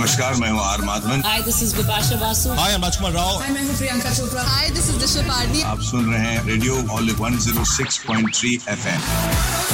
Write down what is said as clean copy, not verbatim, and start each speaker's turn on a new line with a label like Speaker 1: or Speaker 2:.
Speaker 1: नमस्कार, मैं हूँ are Madhavan.
Speaker 2: Hi, this is Vipasha Basu.
Speaker 3: Hi, I'm Rajkumar Rao.
Speaker 4: Hi, मैं हूँ Priyanka Chopra.
Speaker 5: Hi, this is Disha Pardi.
Speaker 1: आप सुन रहे हैं रेडियो Olive 106.3 FM.